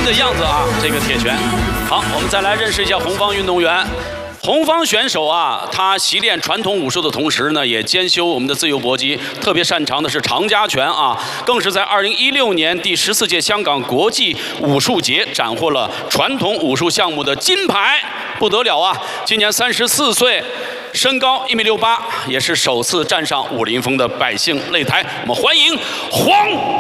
的样子啊，这个铁拳。好，我们再来认识一下红方运动员。红方选手啊，他习练传统武术的同时呢，也兼修我们的自由搏击，特别擅长的是长家拳啊，更是在2016年第14届香港国际武术节斩获了传统武术项目的金牌，不得了啊！今年34岁。身高1.68米，也是首次站上武林风的百姓擂台。我们欢迎黄